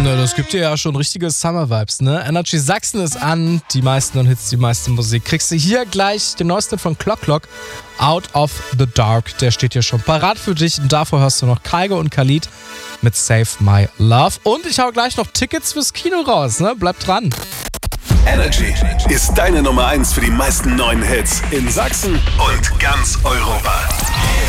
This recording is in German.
Na, das gibt dir ja schon richtige Summer-Vibes, ne? Energy Sachsen ist an, die meisten und Hits, die meiste Musik. Kriegst du hier gleich den neuesten von Clock Clock, Out of the Dark. Der steht hier schon parat für dich und davor hörst du noch Kygo und Khalid mit Save My Love. Und ich hau gleich noch Tickets fürs Kino raus, ne? Bleib dran. Energy ist deine Nummer 1 für die meisten neuen Hits in Sachsen und ganz Europa.